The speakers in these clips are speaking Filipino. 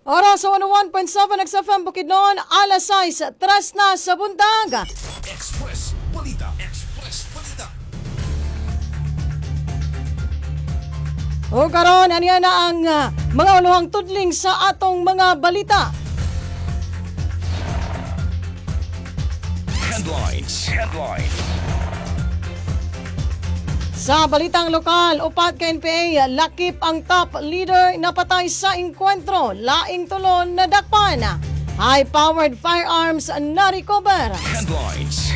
Oras sa 101.7 XFM Bukidnon, alas 6, tras na sa buntag. Express Balita. Express Balita. O karon aniya na ang mga uluhang tudling sa atong mga balita. Headlines. Sa balitang lokal, upat ka NPA, lakip ang top leader na patay sa inkwentro, laing tulon na dakpan. High-powered firearms na recover. Headlines.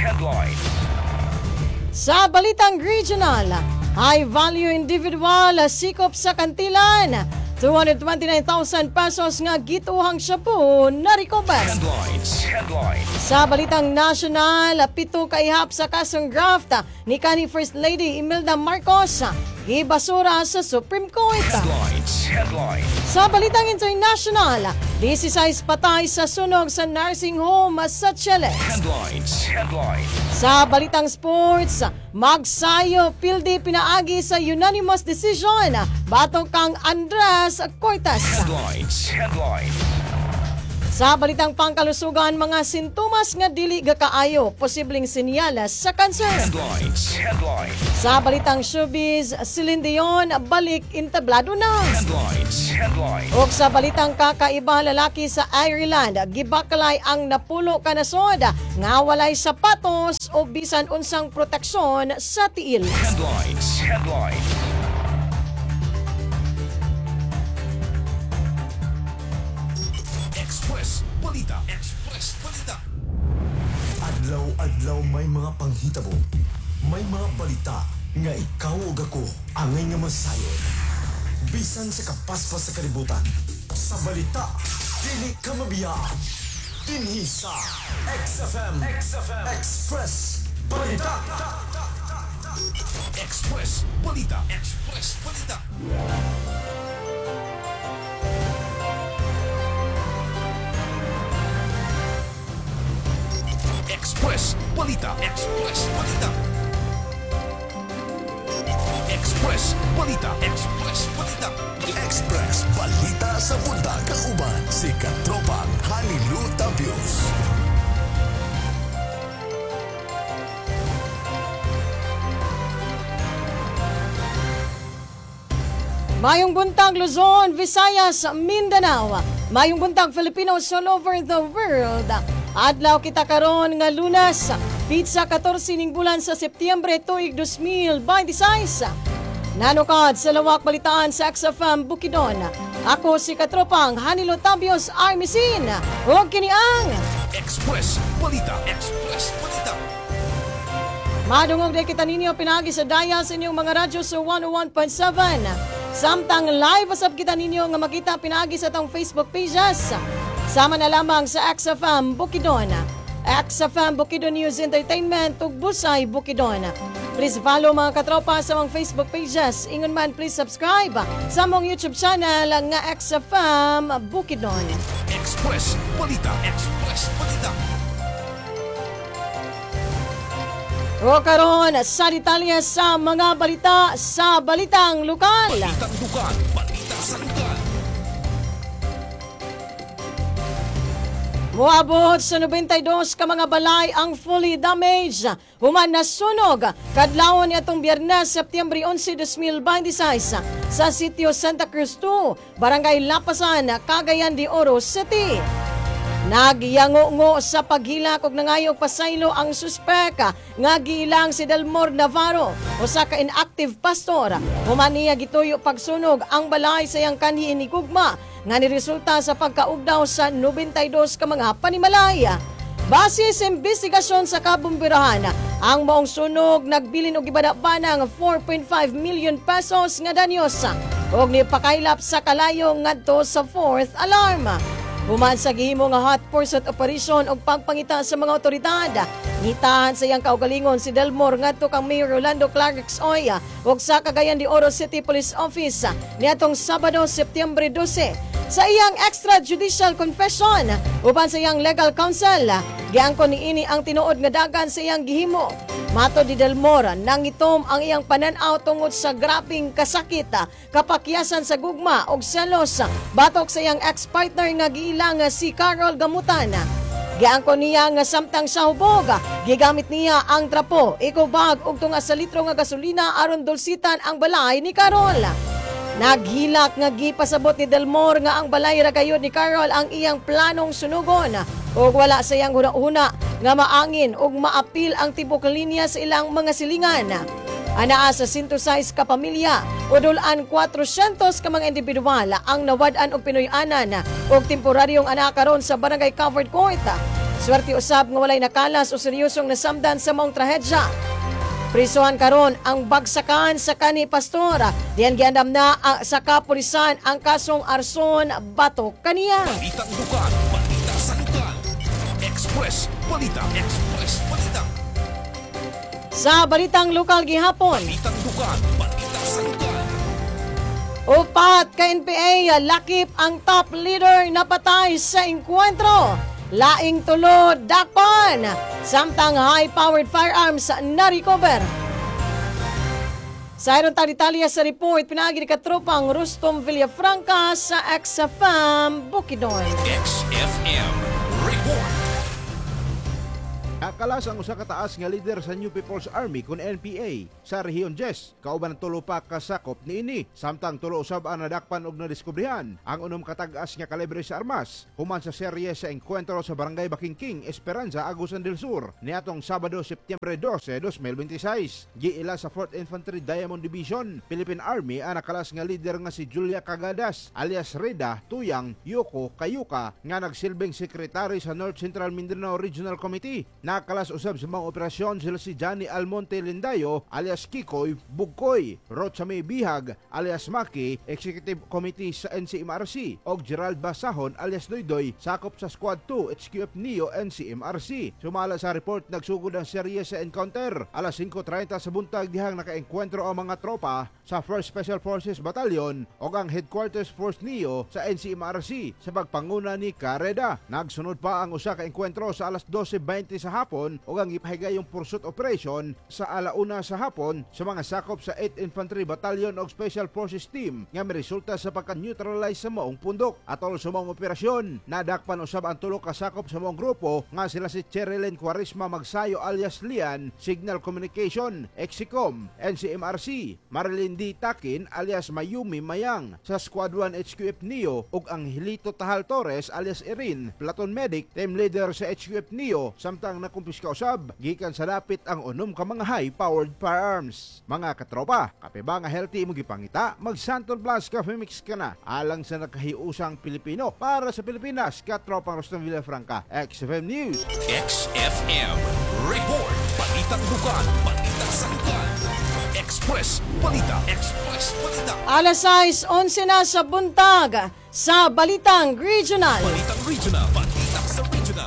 Sa balitang regional, high-value individual sikop sa kantilan, 229,000 pesos nga gituhang shampoo na recover. Headlines. Sa balitang national, 7 kaihap sa kasong graft ni kanhi First Lady Imelda Marcos, gibasura sa Supreme Court. Headlines. Sa balitang international, 16 patay sa sunog sa nursing home sa Chile. Headlines. Sa balitang sports, magsayo pildi pinaagi sa unanimous decision batok kang Andres Cortas. Headlines. Sa balitang pangkalusugan, mga sintomas nga dili gakaayo, posibleng sinyalas sa kanser. Headlines. Sa balitang showbiz, Celine Dion balik entablado na. Headlines. O sa balitang kakaiba, lalaki sa Ireland gibakalay ang napulo ka nasod nga walay sapatos o bisan unsang proteksyon sa tiil. Headlines. Express Balita. Adlaw may mga panghitabo. May mga balita nga ikaw ug ako angay nga masayon. Bisan sa kapaspas sa kalibutan. Sa balita, dili ka mabiya. Dinhi sa XFM Express Balita. Express Balita. Express Balita. Express Balita sa buntag, kauban si Katropang Halilu Tapios. Mayong buntag Luzon, Visayas, Mindanao. Mayong buntag Filipinos all over the world. Adlaw kita karon nga Lunes, pizza 14 ning bulan sa Setyembre tuig 2026. Nanukad sa lawak balitaan sa XFM Bukidnon. Ako si Katropang Hanilo Tabios Armisin. Huwag kini ang Express Balita. madungog day kita ninyo pinagi sa daya sa inyong mga radyo sa 101.7. Samtang live asap kita ninyo nga makita pinagi sa tong Facebook pages. Sama na lamang sa XFM Bukidnon. XFM Bukidnon News Entertainment ug Busay Bukidnon. Please follow mga katropa sa mga Facebook pages. Ingon man please subscribe sa mong YouTube channel nga XFM Bukidnon. Express Balita. O karon sa detalye sa mga balita sa balitang lokal. Balita sa lugar. Moabot sa 92 ka mga balay ang fully damaged. Human na sunog kadlawon nitong Biyernes, Setyembre 11, 2026 sa sitio Santa Cruz 2, Barangay Lapasan, Cagayan de Oro City. Nagyango-ngo sa paghilak og nangayong pasaylo ang suspek nga giilang si Delmor Navarro o sa ka-inactive pastor. Human niya gituyo pagsunog ang balay sa iyang kanhi ni Gugma nga niresulta sa pagkaugdaw sa 92 ka mga panimalaya. Base sa investigasyon sa kabumbirahan, ang maong sunog nagbilin og ibada-ba ng 4.5 million pesos nga danyos og nipakailap sa kalayo ngadto sa 4th alarm. Human sa gihimo nga hot pursuit operation og pagpangita sa mga otoridad, ngitahan sa iyang kaugalingon si Delmor ngadto kang Mayor Rolando Clark Oya ug sa Cagayan de Oro City Police Office niadtong Sabado, Setyembre 12. sa iyang extrajudicial confession uban sa iyang legal counsel. Giangkon niini ang tinuod nga dagan sa iyang gihimo. Mato di Delmore, nangitom ang iyang pananaw tungod sa grabing kasakit, kapakyasan sa gugma og selos batok sa iyang ex-partner nga giilang si Carol Gamutan. Giangkon niya nga samtang sa hubog, gigamit niya ang trapo, ikubag ug tunga sa litro nga gasolina aron dulsitan ang balay ni Carol. Naghilak nga gipasabot ni Delmore nga ang balay ra gayud ni Carol ang iyang planong sunugon ug wala sa iyang huna-huna nga maangin ug maapil ang tibok linya sa ilang mga silingan. Anaa sa 106 ka pamilya, udulan 400 ka mga individual ang nawad-an og Pinoy-anan ug temporaryong anak karon sa barangay covered court. Swerte usab nga walay nakalas o seryosong nasamdan sa maong trahedya. Prisuhan karon ang bagsakan sa kani pastor. Diyan giandam na sa kapulisan ang kasong arson batok kaniya. Balitang lugar, balita sa lugar. Express, balita, express, balita. Sa balitang lokal gihapon, Balitang lugar, balita sa lugar. upat ka NPA lakip ang top leader na patay sa engkwentro. Laing tulo dakpan, samtang high-powered firearms na recover. Sa iron detalye sa report, pinagi ni katropang Rustom Villafranca sa XFM Bukidnon. XFM Report. Nakalas ang usa ka taas nga leader sa New People's Army kun NPA sa Rehiyon 10. Kauban ang tulo pa kasakop niini. Samtang tulo usab ang nadakpan og nadiskubrihan ang unom katag-as nga kalibre sa armas human sa serye sa engkwentro sa Barangay Bakingking, Esperanza, Agusan del Sur niadtong Sabado, Septyembre 12, 2026. Giila sa 4th Infantry Diamond Division, Philippine Army ang nakalas nga leader nga si Julia Cagadas alias Reda Tuyang Yoko Kayuka nga nagsilbing sekretary sa North Central Mindanao Regional Committee. Nakalas usab sa mga operasyon sila si Johnny Almonte Lindayo alias Kikoy Bugkoy, Rochame Bihag alias Maki, Executive Committee sa NCMRC, og Gerald Basahon alias Doydoy, sakop sa Squad 2 HQF Neo NCMRC. Sumala sa report, nagsugod ang serye sa encounter. Alas 5:30 sa buntag dihang nakaengkwentro ang mga tropa sa 1st Special Forces Battalion og ang Headquarters Force Neo sa NCMRC sa pagpanguna ni Careda. Nagsunod pa ang usa ka engkwentro sa alas 12:20 sa hapon ug ang ipahigayong pursuit operation sa alauna sa hapon sa mga sakop sa 8th Infantry Battalion og Special Forces Team nga miresulta sa pagka-neutralize sa maong pundok. Atol sa maong operasyon, nadakpan usab ang tulo ka sakop sa maong grupo nga sila si Cherilyn Quaresma Magsayo alias Lian, Signal Communication, Exicom, NCMRC, Marilyn D. Takin alias Mayumi Mayang sa Squad 1 HQF Neo ug ang Hilito Tahal Torres alias Erin, Platon Medic, team leader sa HQF Neo, samtang nakumpiska usab gikan sa dapit ang unom ka mga high-powered firearms. Mga katropa, kape ba nga healthy mo gipangita? Mag Santon Plus Coffee Mix ka na alang sa nakahiusang Pilipino para sa Pilipinas. Katropang Rustom Villafranca, XFM News. XFM Report. Balitang lugar, balita sa lugar. Express, balita, express, balita. Alas 6:11 na sa buntag sa Balitang Regional. Balitang regional, balita sa regional.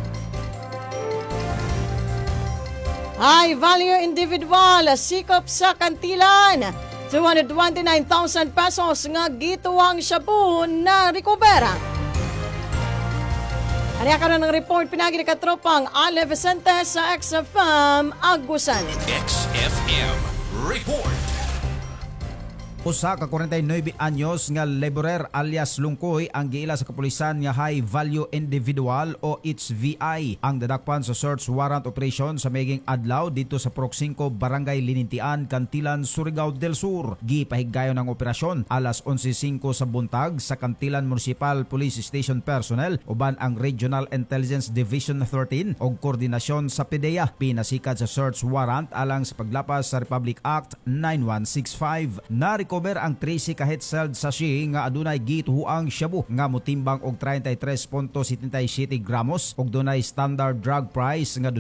High value individual sikop sa Kantilan. 229,000 pesos nga gituwang shabu na rekubera. Ano ka na ng report pinagi ni katropang Ale Vicente sa XFM Agusan. XFM Report. Usa ka 49 anyos nga laborer alias Lungkoy ang giila sa kapulisan nga high value individual o HVI ang dadakpan sa search warrant operation sa meging adlaw dito sa Purok 5 Barangay Linintian, Kantilan, Surigao del Sur. Gipahigayon ang operasyon alas 11:05 sa buntag sa Kantilan Municipal Police Station personnel uban ang Regional Intelligence Division 13 og koordinasyon sa PDEA. Pinasikat sa search warrant alang sa paglapas sa Republic Act 9165. Na-recover ang 13 ka held sachet nga adunay gituhuang shabu nga motimbang og 33.77 gramos og dunay standard drug price nga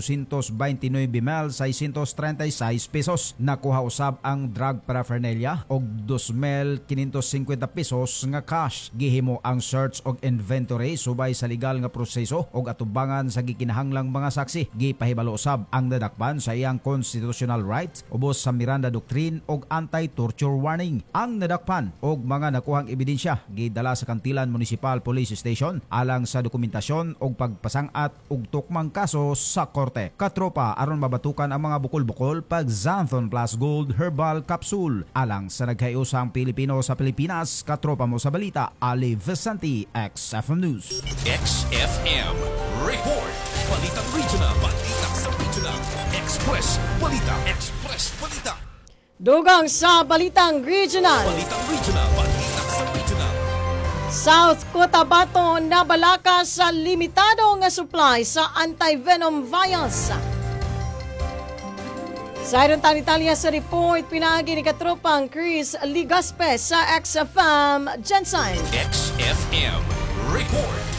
229,636 pesos. Nakuha usab ang drug paraphernalia og 2,550 pesos nga cash. Gihimo ang search og inventory subay sa legal nga proseso og atubangan sa gikinahanglang mga saksi. Gipahibalo usab ang nadakpan sa iyang constitutional rights ubos sa Miranda Doctrine og anti-torture warning. Ang nadakpan og mga nakuhang ebidensya gidala sa Kantilan Municipal Police Station alang sa dokumentasyon og pagpasangat og tukmang kaso sa korte. Katropa aron mabatukan ang mga bukol-bukol pag Xanthon Plus Gold Herbal Capsule alang sa naghiusang Pilipino sa Pilipinas. Katropa mo sa balita, Ali Vicente, XFM News. XFM Report. Balitang Regional. Balita sa Regional. Express Balita. Express Balita. Dugang sa Balitang Regional. Balitang Regional. Balita sa Regional. South Cotabato nabalaka sa limitado nga supply sa anti-venom vials. Sa iron Italia sa report, pinagi ni katropang Chris Ligaspe sa XFM Gensign. XFM Report.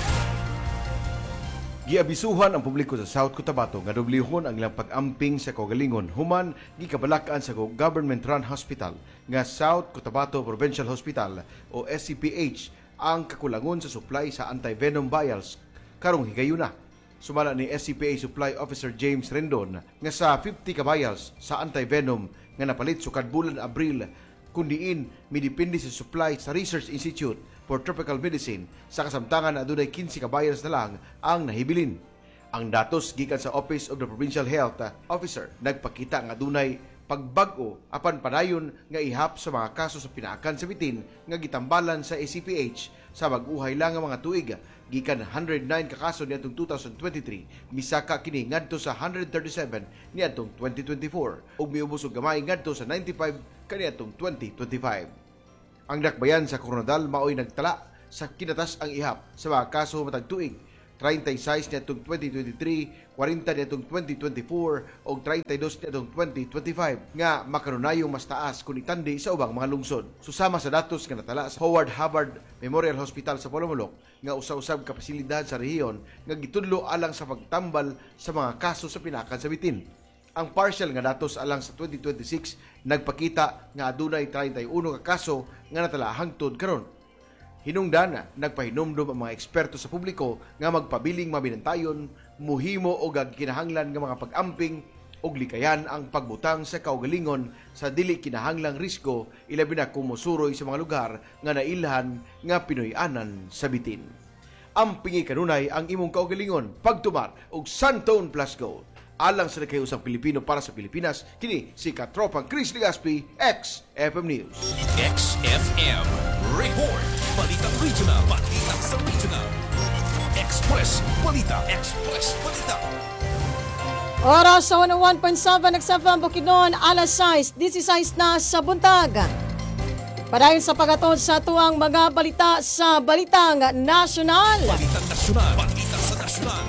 Giabisuhan ang publiko sa South Cotabato nga dublihon ang ilang pag-amping sa kaugalingon human gikabalakaan sa government-run hospital nga South Cotabato Provincial Hospital o SCPH ang kakulangon sa supply sa anti-venom vials karong higayuna. Sumala ni SCPH Supply Officer James Rendon nga sa 50 ka vials sa anti-venom nga napalit sukad bulan Abril kundiin midipindi sa supply sa Research Institute for Tropical Medicine sa kasamtangan na adunay 15 ka vials na lang ang nahibilin. Ang datos gikan sa Office of the Provincial Health Officer nagpakita nga adunay pagbag-o apan padayon nga ihap sa mga kaso sa pinaakan sa bitin nga gitambalan sa ACPH sa mag-uhay lang nga mga tuig gikan 109 ka kaso niadtong 2023 misaka kini ngadto sa 137 niadtong 2024 ug miubos og gamay ngadto sa 95 kaniadtong 2025. Ang dakbayan sa Coronadal maoy nagtala sa kinatas ang ihap sa mga kaso matag tuig 36 niadtong 2023, 40 niadtong 2024 ug 32 niadtong 2025 nga makanunayong mas taas kung itandi sa ubang mga lungsod. Susama sa datos nga natala sa Howard Hubbard Memorial Hospital sa Polomolok nga usa-usab ka pasilidad sa rehiyon nga gitudlo alang sa pagtambal sa mga kaso sa pinakan sa bitin. Ang partial nga datos alang sa 2026 nagpakita nga adunay 31 ka kaso nga natala hangtod karon. Hinungdan nagpahinumdum ang mga eksperto sa publiko nga magpabiling mabinantayon, muhimo o kinahanglan nga mga pag-amping og likayan ang pagbutang sa kaugalingon sa dili kinahanglang risko ilabi na kung mosuroy sa mga lugar nga nailhan nga Pinoy-anan sa bitin. Ampingi kanunay ang imong kaugalingon pagtumar og Santone Plus Gold. Alang sa nagkayusang Pilipino para sa Pilipinas, kini si Katropang Chris Ligaspi, XFM News. XFM Report. Balitang Regional. Balita sa Regional. Express Balita. Express Balita. Oras sa 101.7 XFM Bukidnon, alas 6:16 na sa buntag. Padayon sa pagatod sa tuwang mga balita sa Balitang Nasyonal. Balitang Nasyonal. Balita sa Nasyonal.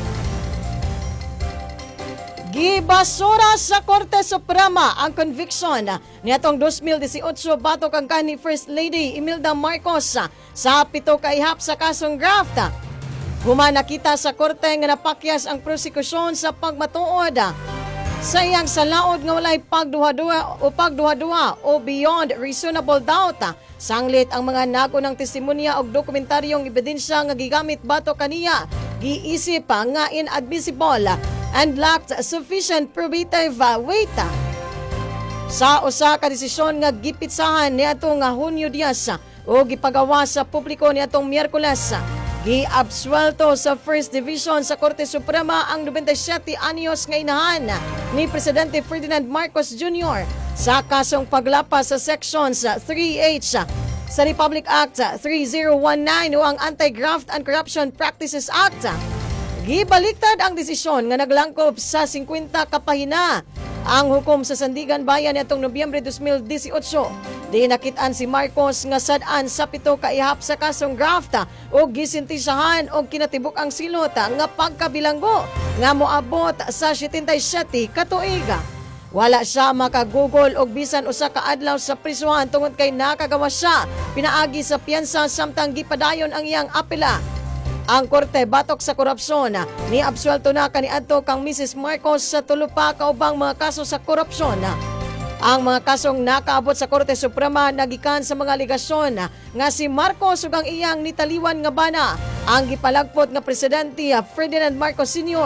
Gibasura sa Korte Suprema ang conviction niatong 2018 batok ang kanhi First Lady Imelda Marcos sa 7 ka ihap sa kasong graft. Human nakita sa korte nga napakyas ang prosekusyon sa pagmatuod sa iyang salaod nga walay pagduha-duha o beyond reasonable doubt. Sanglit ang mga nagunang testimonya og dokumentaryong ebidensya nga gigamit batok kaniya giisip nga inadmissible and lacked sufficient probative weight. Sa usa ka desisyon nga gipitsahan niadtong Hunyo 10 o gipagawa sa publiko niadtong Miyerkules, giabsuelto sa First Division sa Korte Suprema ang 97 anyos nga inahan ni Presidente Ferdinand Marcos Jr. sa kasong paglapas sa Sections 3H sa Republic Act 3019 o ang Anti-Graft and Corruption Practices Act. Gibaliktad ang desisyon nga naglangkob sa 50 kapahina ang hukom sa Sandigan Bayan nitong Nobyembre 2018. Di nakitaan si Marcos nga sad-an sa 7 ka ihap sa kasong graft o gisintisahan og kinatibuk ang silot nga pagkabilanggo nga moabot sa 77 ka tuig. Wala siya makagugol og bisan usa ka adlaw sa prisuhan tungod kay nakagawa siya pinaagi sa piyansa samtang gipadayon ang iyang apela. Ang korte batok sa korupsyon ni absuelto na kaniadto kang Mrs. Marcos sa 3 pa kaubang mga kaso sa korupsyon. Ang mga kasong nakaabot sa Korte Suprema nagikan sa mga aligasyon nga si Marcos ug ang iyang nitaliwan nga bana ang gipalagpot nga presidente Ferdinand Marcos Sr.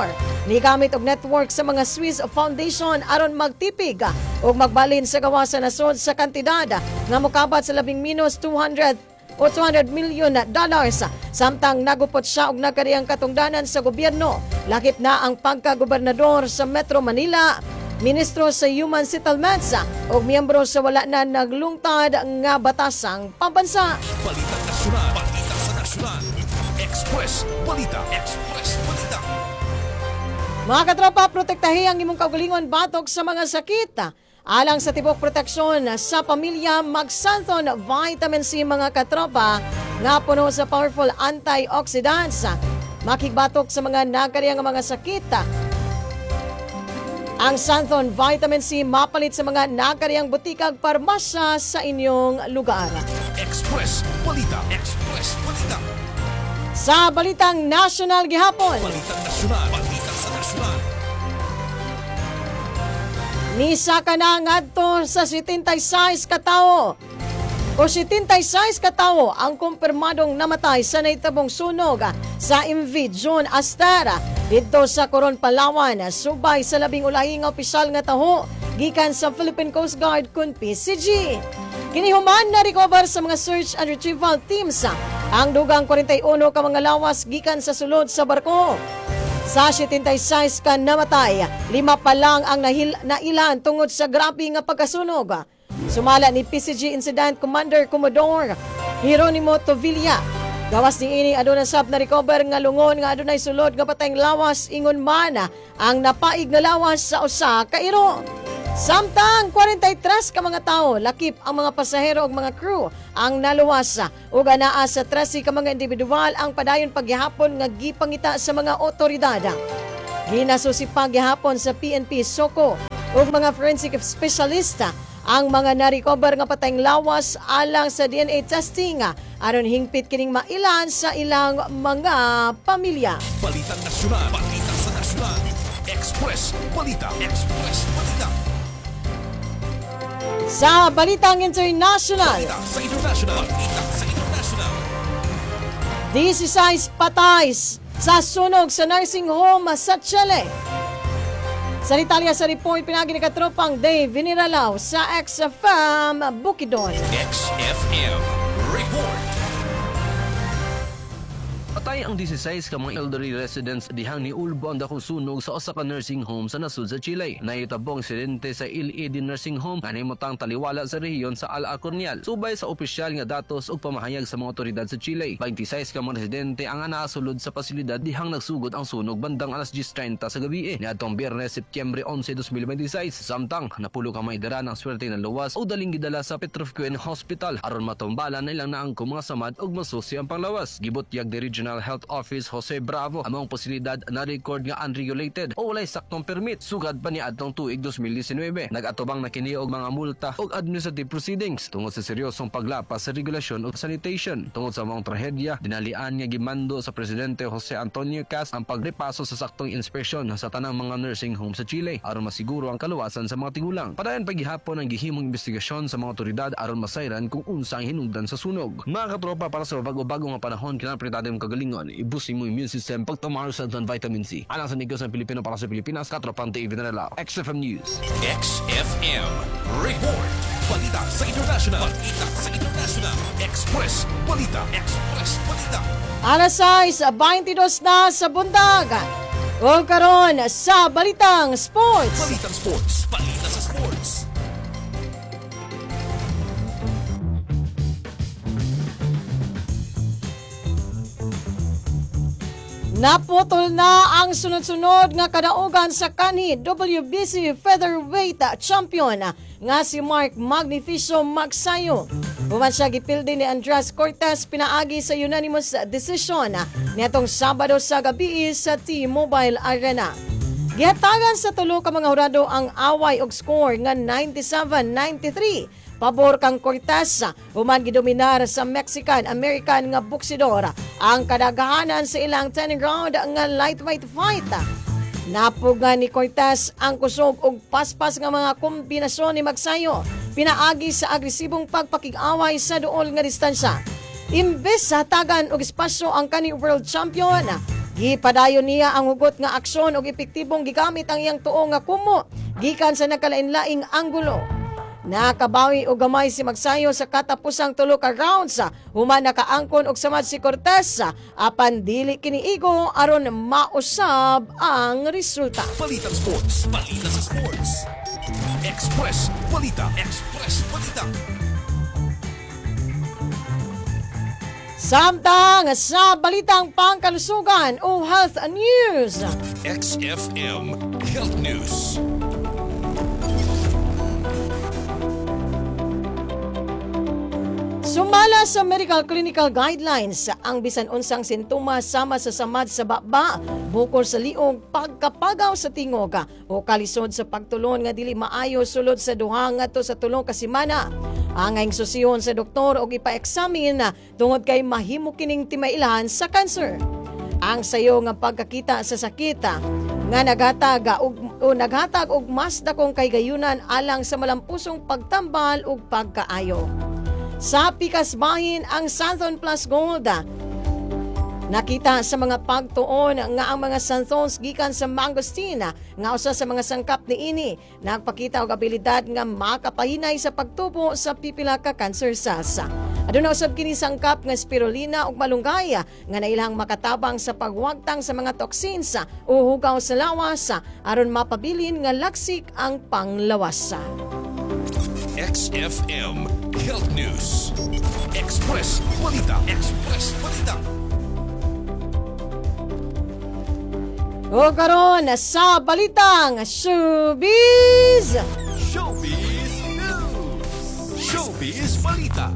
Nigamit og network sa mga Swiss Foundation aron magtipig ug magbalin sa gawa sa nasod sa kantidad nga mokabat sa labing minus 200 million dollars. Samtang nagupot siya og nagkariyang katungdanan sa gobyerno. Lakip na ang pagkagobernador sa Metro Manila, ministro sa Human Settlements o miyembro sa wala na naglungtad nga batasang pambansa. Balita nasyonal, balita sa nasyonal. Express Balita, Express Balita. Mga katropa, protektahi ang imong kaugalingon batok sa mga sakit. Alang sa tibok proteksyon sa pamilya, mag-Santhon Vitamin C mga katropa nga puno sa powerful antioxidants. Makigbatok sa mga nagkariyang mga sakit. Ang Santhon Vitamin C mapalit sa mga nagkariyang butikag parmasya sa inyong lugar. Express Balita, Express Balita. Sa Balitang Nasyonal gihapon, Balita nasyonal, balita sa nasyonal. Nisa ka na ngadto sa 76 katawo o 76 katawo ang kumpirmadong namatay sa naitabong sunog sa MV John Astara dito sa Coron, Palawan, subay sa labing ulahi nga opisyal nga taho gikan sa Philippine Coast Guard kun PCG. Kinihuman na recover sa mga search and retrieval teams ang dugang 41 ka mga lawas gikan sa sulod sa barko. Sa 76 ka namatay, 5 pa lang ang nailan tungod sa grabe nga pagkasunog. Sumala ni PCG Incident Commander Commodore Hieronimo Tovilla. Gawas ni ini aduna sab na recover nga lungon nga adunay sulod nga patayng lawas ingon man ang napaig nga lawas sa usa ka iro. Samtang 43 ka mga tao, lakip ang mga pasahero ug mga crew ang naluwas ug anaa sa 13 ka mga individual ang padayon paghihapon nga gipangita sa mga otoridad. Ginasusipan gihapon sa PNP Soko ug mga forensic specialist ang mga na-recover nga patayng lawas alang sa DNA testing aron hingpit kining mailan sa ilang mga pamilya. Balita nasyonal, balita sa nasyonal. Express Balita, Express Balita. Sa Balitang International, Balita sa international, balita sa international. 16 patay sa sunog sa nursing home sa Chile. Sa detalya sa report pinagi ni katropang Dave Viniralaw sa XFM Bukidnon. XFM Report. Patay ang 16 ka mga elderly residents dihang niulbo ang dakong sunog sa usa ka nursing home sa nasud sa Chile. Nahitabong aksidente sa Il-Edi Nursing Home nga nahimutang taliwala sa rehiyon sa Al-Acornial. Subay sa opisyal nga datos ug pamahayag sa mga otoridad sa Chile, 26 ka mga residente ang naasulod sa pasilidad dihang nagsugod ang sunog bandang alas 10:30 sa gabi niadtong Biyernes, Setyembre 11, 2026. Samtang napulo ka maidara ng swerte ng luwas o daling gidala sa Petrofquen Hospital aron matumbalan na ilang naangko mga samad ug masusi ang panglawas. Gibutyag di Regional Health Office Jose Bravo among posibilidad na record nga unregulated o walay saktong permit sugad pa niadtong tuig 2019. Nag-atubang na kini og mga multa ug administrative proceedings tungod sa seryosong paglapas sa regulasyon ug sanitation. Tungod sa mga trahedya, dinalian nga gimando sa Presidente Jose Antonio Cast ang pagrepaso sa saktong inspeksyon sa tanang mga nursing home sa Chile aron masiguro ang kaluwasan sa mga tigulang. Padayon paghihapon ang gihimong investigasyon sa mga otoridad aron masayran kung unsa ang hinungdan sa sunog. Mga katropa, para sa bago-bago nga panahon kinahanglan pritadong kagalingon, ibusin mo immune system pagtamaro sa vitamin C. Alang sa negosyo ng Pilipino para sa Pilipinas, katropang TV na nila. XFM News. XFM Report. Balita sa international, balita sa international. Express Balita, Express Balita. Alas 6:22 na sa bundag. O karon sa Balitang Sports. Balitang Sports, balita sa sports. Naputol na ang sunod-sunod nga kadaugan sa kanhi WBC Featherweight Champion nga si Mark Magnificio Magsayo. Human siya gipildi ni Andres Cortez pinaagi sa unanimous decision nitong Sabado sa gabi sa T-Mobile Arena. Gihatagan sa tulo ka mga hurado ang away og score nga 97-93. Pabor kang Cortez, human gidominar sa Mexican-American nga boksidor ang kadaghanan sa ilang 10 round nga lightweight fight. Napugan ni Cortez ang kusog og paspas nga mga kombinasyon ni Magsayo, pinaagi sa agresibong pagpakig-away sa duol nga distansya. Imbes sa hatagan og espasyo ang kani world champion, Gipadayon niya ang hugot nga aksyon ug epektibong gigamit ang iyang tuo nga kumo gikan sa nagkalain-laing anggulo. Nakabawi og gamay si Magsayo sa katapusang tulo ka rounds human nakaangkon og samad si Cortez apan dili kiniigo aron mausab ang resulta. Balitang Sports. Balita sa Sports. Express Balita. Express Balita. Samtang sa balitang pangkalusugan o health news. XFM Health News. Sumala sa medical clinical guidelines ang bisan unsang sintomas sama sa samad sa baba, bukol sa liog, pagkapagaw sa tingog o kalisod sa pagtulon nga dili maayo sulod sa duha ngadto sa 3 ka semana. Angay susiyon sa doktor og ipa-examine tungod kay mahimo kining timailan sa cancer. Ang sayo nga pagkakita sa sakit nga naghatag og mas dakong kaygayunan alang sa malampusong pagtambal ug pagkaayo. Sa pikas bahin ang Santhon Plus Gold. Nakita sa mga pagtuon nga ang mga Santhons gikan sa mangosteen nga usa sa mga sangkap niini nagpakita og abilidad nga makapahinay sa pagtubo sa pipila ka cancer cells. Aduna usab kini sangkap nga spirulina ug malunggay nga nailang makatabang sa pagwagtang sa mga toxins o hugaw sa lawas aron mapabilin nga laksik ang panglawas. XFM Health News. Express Balita. Express Balita. O karon sa balitang showbiz. Showbiz News. Showbiz Balita.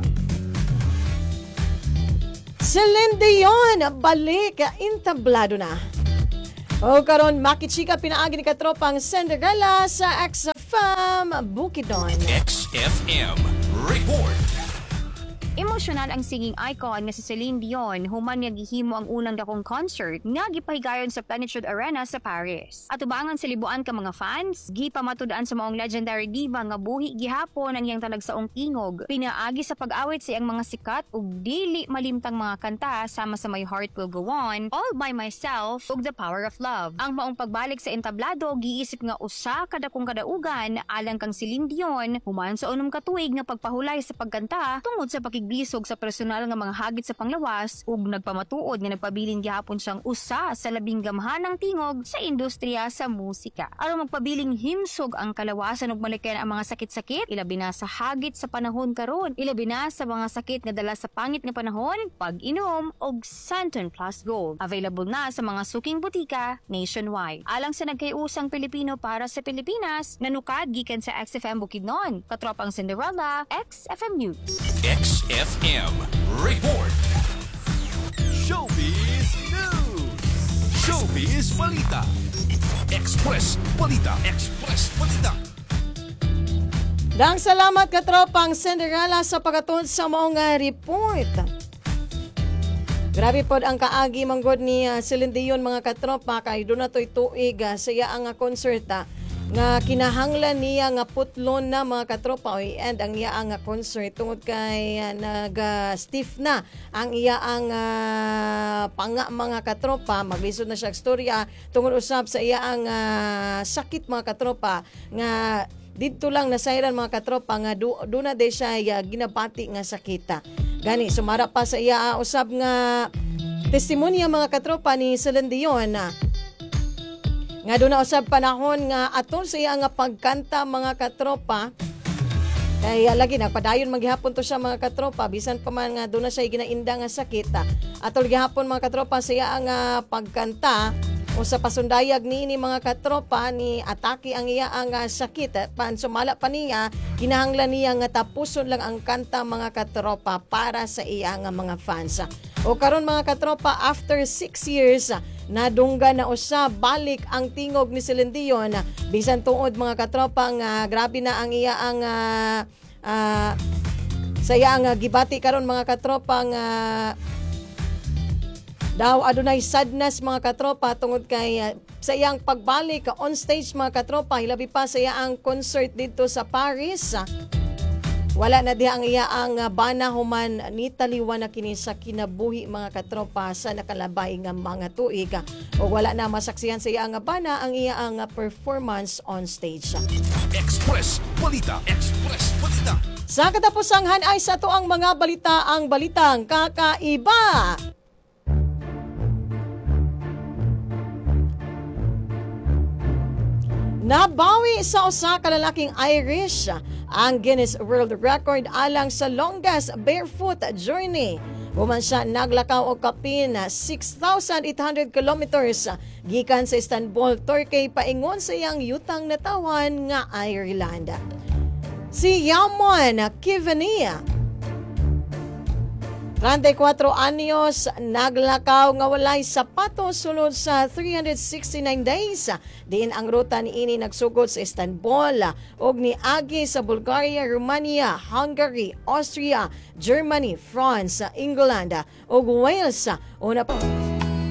Celine Dion balik entablado na. O karon makichika pinaagi ni katropang Cinderella sa XFM Bukidnon. XFM Report. Emosyonal ang singing icon nga si Celine Dion human nga gihimo ang unang dakong concert nga gipahigayon sa Plenitude Arena sa Paris. Atubangan sa libuan ka mga fans, gipamatud-an sa maong legendary diva nga buhi gihapon ang iyang talagsaong tingog. Pinaagi sa pag-awit sa iyang mga sikat ug dili malimtang mga kanta sama sa My Heart Will Go On, All By Myself ug The Power of Love. Ang maong pagbalik sa entablado giisip nga usa ka dakong kadaugan alang kang Celine Dion human sa unom ka tuig nga pagpahulay sa pagkanta tungod sa bisog sa personal nga mga hagit sa panglawas ug nagpamatuod nga nagpabilin gihapon siyang usa sa labing gamhanang tingog sa industriya sa musika. Aron magpabiling himsog ang kalawasan ug malikayan ang mga sakit-sakit, ilabi na sa hagit sa panahon karon, ilabi na sa mga sakit nga dala sa pangit nga panahon, pag-inom og Santon Plus Gold. Available na sa mga suking butika nationwide. Alang sa nagkayusang Pilipino para sa Pilipinas, nanukad gikan sa XFM Bukidnon, katropang Cinderella, XFM News. XFM Report. Showbiz News. Showbiz Balita. Express Balita. Express Balita. Dang salamat katropang Cinderella sa pagatuon sa maong report. Grabe pod ang kaagi manggod ni Celine Dion mga katropa kay do na toy tuig sa iya ang concert nga kinahanglan niya nga putlon na mga katropa and ang iya ang concert tungod kay nag-stiff na ang iya ang panga mga katropa. Maglisod na siya storya tungod usab sa iya ang sakit mga katropa nga dito lang nasayran mga katropa nga do na day siya ginabati nga sakita. Gani sumara pa sa iya usab nga testimonya mga katropa ni Celine Dion nga doon na usab panahon nga aton sa iya nga pagkanta mga katropa kay lagi nagpadayon maghihapon to siya mga katropa bisan pa man nga doon na siya ginainda nga sakit atol gihapon mga katropa sa iya nga pagkanta o sa pasundayag ni mga katropa ni atake ang iya ang sakit pan sumala pa niya kinahanglan niya nga tapuson lang ang kanta mga katropa para sa iya nga mga fans. O karon mga katropa after 6 years nadungga na usa balik ang tingog ni Celine Dion bisan tuod mga katropa nga grabe na ang iya ang sa iya nga gibati karon mga katropa nga daw adunay sadness mga katropa tungod kay sa iyang pagbalik on stage mga katropa hilabi pa sa iyang concert dito sa Paris Wala na diha ang iya ang bana human ni taliwan na kini sa kinabuhi mga katropa sa nakalabay nga mga tuig. O wala na masaksihan sa iya ang bana ang iya ang performance on stage. Express Balita. Express Balita. Sa katapusang hanay sa to ang mga balita ang balitang kakaiba. Nabawi sa usa ka lalaking Irish ang Guinness World Record alang sa longest barefoot journey. Human siya naglakaw og kapin 6,800 kilometers gikan sa Istanbul, Turkey paingon sa iyang yutang natawan nga Ireland. Si Yaman Kivania, 34 anyos, naglakaw nga walay sapatos sulod sa 369 days. Diin ang ruta ni ini nagsugod sa Istanbul ug niagi sa Bulgaria, Romania, Hungary, Austria, Germany, France, England ug Wales. Una pa